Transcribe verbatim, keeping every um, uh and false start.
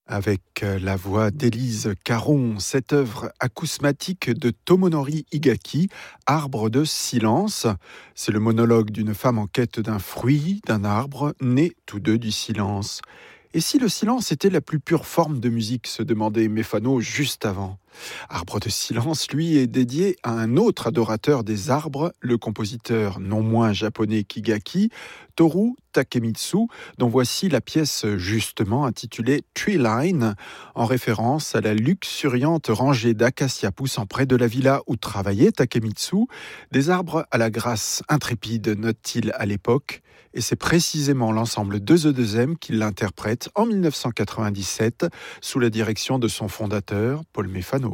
Avec euh, la voix d'Élise Caron, cette œuvre acousmatique de Tomonori Higaki, Arbre de silence. C'est le monologue d'une femme en quête d'un fruit, d'un arbre, nés tous deux du silence. Et si le silence était la plus pure forme de musique, se demandait Méphano juste avant. Arbre de silence, lui, est dédié à un autre adorateur des arbres, le compositeur non moins japonais qu'Higaki, Toru Takemitsu, dont voici la pièce justement intitulée Tree Line, en référence à la luxuriante rangée d'acacias poussant près de la villa où travaillait Takemitsu, des arbres à la grâce intrépide, note-t-il à l'époque, et c'est précisément l'ensemble de The deux M qui l'interprète en mille neuf cent quatre-vingt-dix-sept sous la direction de son fondateur, Paul Méphano.